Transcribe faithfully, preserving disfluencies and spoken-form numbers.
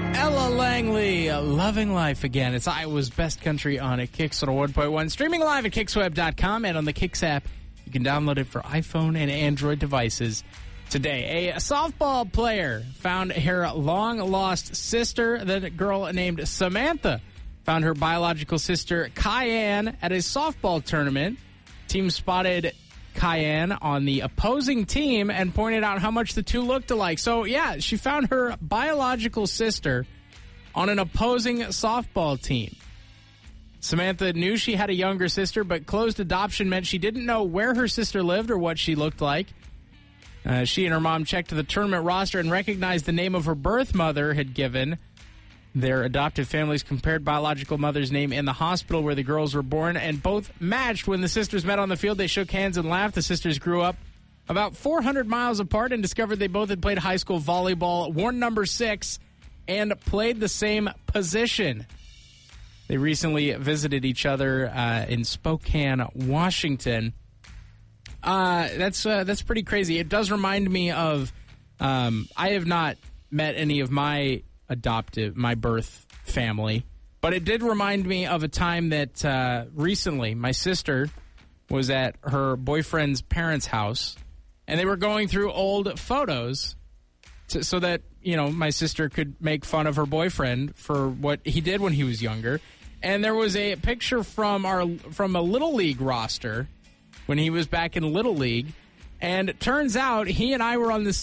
Ella Langley, uh, Loving Life Again. It's Iowa's best country on a Kicks one oh one point one. Streaming live at Kicks Web dot com and on the Kicks app. You can download it for iPhone and Android devices today. A softball player found her long-lost sister, the girl named Samantha. Found her biological sister, Kyan, at a softball tournament. Team spotted Kyan on the opposing team and pointed out how much the two looked alike. So, yeah, she found her biological sister on an opposing softball team. Samantha knew she had a younger sister, but closed adoption meant she didn't know where her sister lived or what she looked like. Uh, she and her mom checked the tournament roster and recognized the name of her birth mother had given. Their adoptive families compared biological mother's name in the hospital where the girls were born, and both matched. When the sisters met on the field, they shook hands and laughed. The sisters grew up about four hundred miles apart and discovered they both had played high school volleyball, worn number six, and played the same position. They recently visited each other uh, in Spokane, Washington. Uh, that's uh, that's pretty crazy. It does remind me of, um, I have not met any of my adoptive, my birth family, but it did remind me of a time that uh, recently my sister was at her boyfriend's parents' house, and they were going through old photos to, so that, you know, my sister could make fun of her boyfriend for what he did when he was younger. And there was a picture from our from a Little League roster when he was back in Little League, and it turns out he and I were on the